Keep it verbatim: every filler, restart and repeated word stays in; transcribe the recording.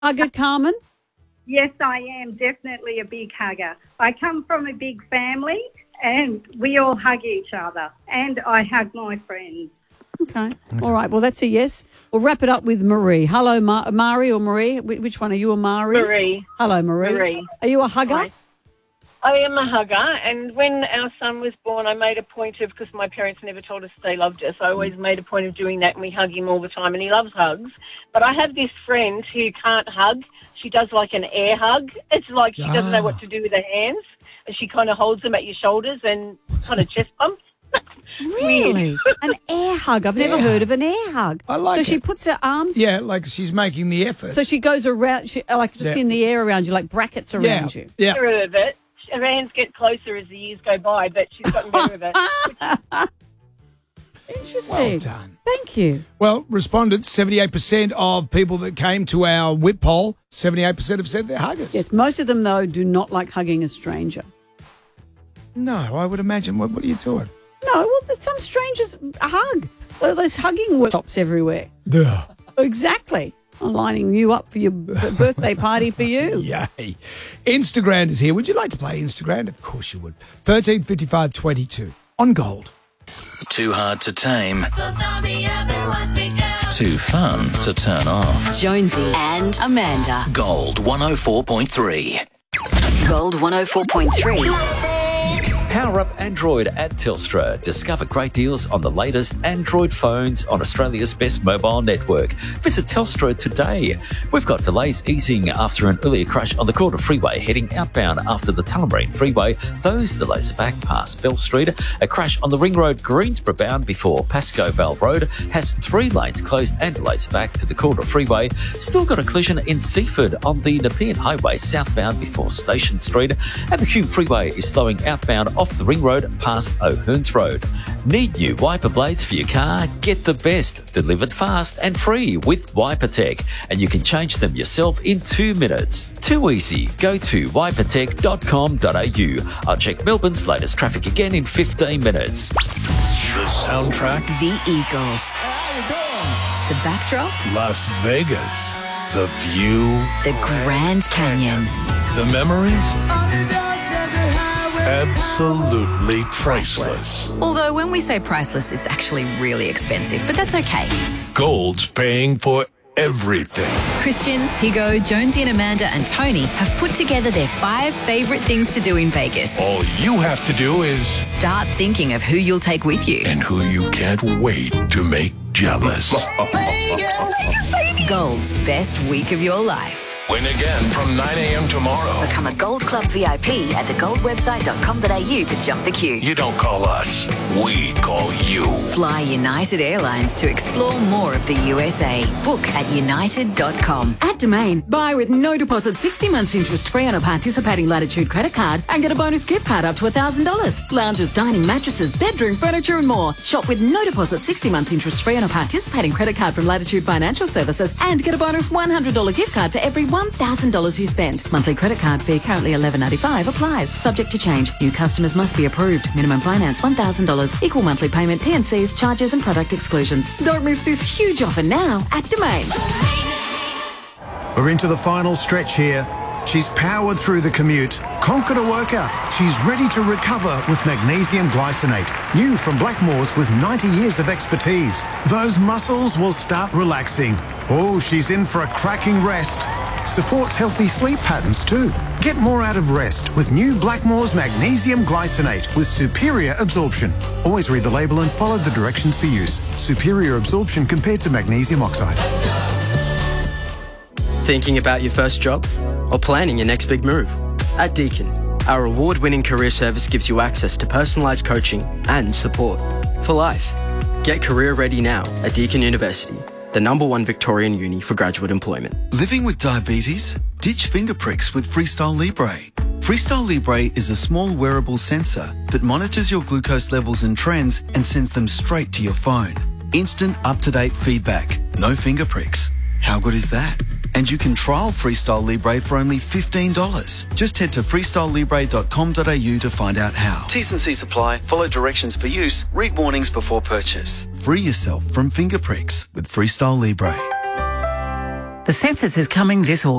hugger, Carmen? Yes, I am definitely a big hugger. I come from a big family and we all hug each other, and I hug my friends. Okay. All right. Well, that's a yes. We'll wrap it up with Marie. Hello, Ma- Mari or Marie? Wh- Which one are you, a Mari? Marie. Hello, Marie. Marie. Are you a hugger? Hi. I am a hugger, and when our son was born, I made a point of, because my parents never told us they loved us, I always made a point of doing that, and we hug him all the time, and he loves hugs. But I have this friend who can't hug. She does like an air hug. It's like she doesn't know what to do with her hands, and she kind of holds them at your shoulders and kind of chest bumps. Really? An air hug. I've never Yeah. heard of an air hug. I like So she it. puts her arms... Yeah, like she's making the effort. So she goes around, she, like just Yeah. in the air around you, like brackets around yeah. you. Yeah. Better of it. Her hands get closer as the years go by, but she's gotten better of it. Interesting. Well done. Thank you. Well, respondents, seventy-eight percent of people that came to our whip poll, seventy-eight percent have said they're huggers. Yes, most of them, though, do not like hugging a stranger. No, I would imagine. What, what are you doing? No, well, some strangers hug. There are those hugging workshops everywhere. Duh. Exactly. I'm lining you up for your b- birthday party for you. Yay. Instagram is here. Would you like to play Instagram? Of course you would. thirteen fifty-five twenty-two on Gold. Too hard to tame. Too fun to turn off. Jonesy and Amanda. Gold one oh four point three. Gold one oh four point three. Power up Android at Telstra. Discover great deals on the latest Android phones on Australia's best mobile network. Visit Telstra today. We've got delays easing after an earlier crash on the Calder Freeway heading outbound after the Tullamarine Freeway. Those delays are back past Bell Street. A crash on the Ring Road Greensboro bound before Pascoe Vale Road has three lanes closed and delays are back to the Calder Freeway. Still got a collision in Seaford on the Nepean Highway southbound before Station Street. And the Hume Freeway is slowing outbound off the Ring Road past O'Hearns Road. Need new wiper blades for your car? Get the best, delivered fast and free with WiperTech, and you can change them yourself in two minutes. Too easy. Go to wiper tech dot com dot a u. I'll check Melbourne's latest traffic again in fifteen minutes. The soundtrack, The Eagles. The backdrop, Las Vegas. The view, the Grand Canyon. the memories, absolutely priceless. Although when we say priceless, it's actually really expensive, but that's okay. Gold's paying for everything. Christian, Higo, Jonesy and Amanda and Tony have put together their five favourite things to do in Vegas. All you have to do is... Start thinking of who you'll take with you. And who you can't wait to make jealous. Gold's best week of your life. Win again from nine a.m. tomorrow. Become a Gold Club V I P at the gold website dot com dot a u to jump the queue. You don't call us, we call you. Fly United Airlines to explore more of the U S A. Book at united dot com. At Domain, buy with no deposit, sixty months interest free on a participating Latitude credit card and get a bonus gift card up to one thousand dollars. Lounges, dining, mattresses, bedroom, furniture and more. Shop with no deposit, sixty months interest free on a participating credit card from Latitude Financial Services and get a bonus one hundred dollars gift card for every one thousand dollars you spend. Monthly credit card fee currently eleven ninety-five applies. Subject to change. New customers must be approved. Minimum finance one thousand dollars. Equal monthly payment, T and Cs, charges and product exclusions. Don't miss this huge offer now at Domain. We're into the final stretch here. She's powered through the commute, conquered a workout. She's ready to recover with magnesium glycinate. New from Blackmores with ninety years of expertise. Those muscles will start relaxing. Oh, she's in for a cracking rest. Supports healthy sleep patterns too. Get more out of rest with new Blackmores magnesium glycinate with superior absorption. Always read the label and follow the directions for use. Superior absorption compared to magnesium oxide. Thinking about your first job? Or planning your next big move? At Deakin, our award-winning career service gives you access to personalised coaching and support for life. Get career ready now at Deakin University, the number one Victorian uni for graduate employment. Living with diabetes? Ditch finger pricks with Freestyle Libre. Freestyle Libre is a small wearable sensor that monitors your glucose levels and trends and sends them straight to your phone. Instant up-to-date feedback. No finger pricks. How good is that? And you can trial Freestyle Libre for only fifteen dollars. Just head to freestyle libre dot com dot a u to find out how. T's and C's apply. Follow directions for use. Read warnings before purchase. Free yourself from finger pricks with Freestyle Libre. The The census is coming this August.